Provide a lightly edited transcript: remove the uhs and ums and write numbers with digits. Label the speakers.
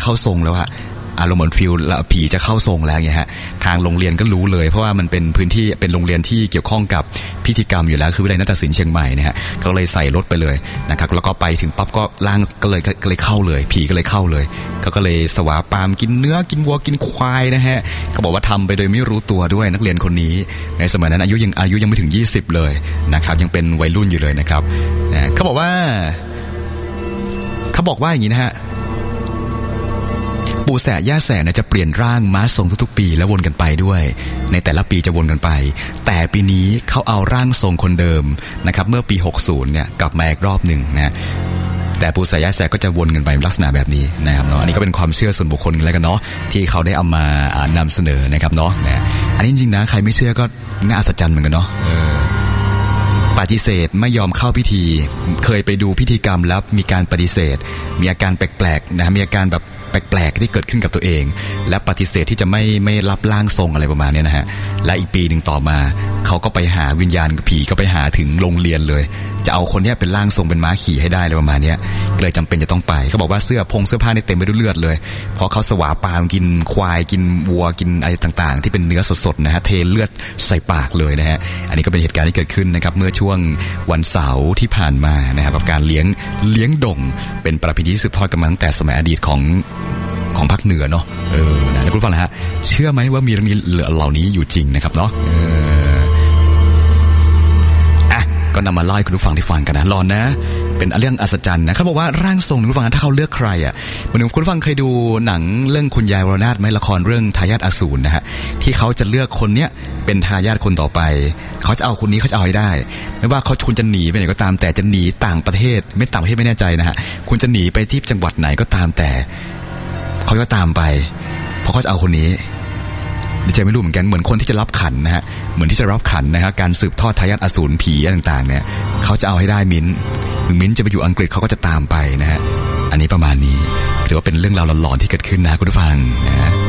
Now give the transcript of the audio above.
Speaker 1: เข้าทรงแล้วอะอารมณ์เหมือนฟิลผีจะเข้าทรงแล้วอย่างเงี้ยฮะทางโรงเรียนก็รู้เลยเพราะว่ามันเป็นพื้นที่เป็นโรงเรียนที่เกี่ยวข้องกับพิธีกรรมอยู่แล้วคือวิทยาลัยนาฏศิลป์เชียงใหม่นะฮะก็เลยใส่รถไปเลยนะครับแล้วก็ไปถึงปั๊บก็ล่างก็เลยเข้าเลยผีก็เลยเข้าเลยเขาก็เลยสวาปามกินเนื้อกินวัวกินควายนะฮะเขาบอกว่าทำไปโดยไม่รู้ตัวด้วยนักเรียนคนนี้ในสมัยนั้นอายุยังไม่ถึง20เลยนะครับยังเป็นวัยรุ่นอยู่เลยนะครับเขาบอกว่าอย่างนี้นะฮะปู่แสะย่าแสะจะเปลี่ยนร่างม้าทรงทุกๆปีแล้ววนกันไปด้วยในแต่ละปีจะวนกันไปแต่ปีนี้เขาเอาร่างทรงคนเดิมนะครับเมื่อปี60เนี่ยกลับมาอีกรอบหนึ่งนะแต่ปู่แสะย่าแสะก็จะวนกันไปลักษณะแบบนี้นะครับเนาะอันนี้ก็เป็นความเชื่อส่วนบุคคลแล้วกันเนาะที่เขาได้เอามานำเสนอนะครับเนาะอันนี้จริงๆนะใครไม่เชื่อก็น่าอัศจรรย์เหมือนกันเนาะปฏิเสธไม่ยอมเข้าพิธีเคยไปดูพิธีกรรมแล้วมีการปฏิเสธมีอาการแปลกๆนะมีอาการแบบแปลกๆที่เกิดขึ้นกับตัวเองและปฏิเสธที่จะไม่รับร่างทรงอะไรประมาณนี้นะฮะและอีกปีหนึ่งต่อมาเขาก็ไปหาวิญญาณผีก็ไปหาถึงโรงเรียนเลยจะเอาคนนี้เป็นร่างทรงเป็นม้าขี่ให้ได้อะไรประมาณนี้เลยจำเป็นจะต้องไปเขาบอกว่าเสื้อผ้าในเต็มไปด้วยเลือดเลยเพราะเขาสวาปามกินควายกินวัวกินอะไรต่างๆที่เป็นเนื้อสดๆนะฮะเทเลือดใส่ปากเลยนะฮะอันนี้ก็เป็นเหตุการณ์ที่เกิดขึ้นนะครับเมื่อช่วงวันเสาร์ที่ผ่านมานะครับกับการเลี้ยงด่งเป็นประเพณีที่สืบทอดกันมาตั้งแต่สมัยอดีตของภาคเหนือเนาะนะคุณฟังนะฮะเชื่อไหมว่ามีเรื่องนี้เหล่านี้อยู่จริงนะครับเนาะก็นำมาเล่าให้คุณผู้ฟังได้ฟังกันนะรอนนะเป็นเรื่องอัศจรรย์นะเขาบอกว่าร่างทรงคุณผู้ฟังถ้าเขาเลือกใครอ่ะเหมือนคุณผู้ฟังเคยดูหนังเรื่องคุณยายวรนาถไหมละครเรื่องทายาทอสูรนะฮะที่เขาจะเลือกคนเนี้ยเป็นทายาทคนต่อไปเขาจะเอาคนนี้เขาจะเอาให้ได้ไม่ว่าคุณจะหนีไปไหนก็ตามแต่จะหนีต่างประเทศไม่แน่ใจนะฮะคุณจะหนีไปที่จังหวัดไหนก็ตามแต่เขาก็ตามไปเพราะเขาจะเอาคนนี้ดิฉันไม่รู้เหมือนกันเหมือนคนที่จะรับขันนะฮะเหมือนที่จะรับขันนะฮะการสืบทอดทายาทอสูรผีต่างๆเนี่ยเขาจะเอาให้ได้มิ้นจะไปอยู่อังกฤษเขาก็จะตามไปนะฮะอันนี้ประมาณนี้ถือว่าเป็นเรื่องราวหลอนๆที่เกิดขึ้นนะคุณผู้ฟังนะ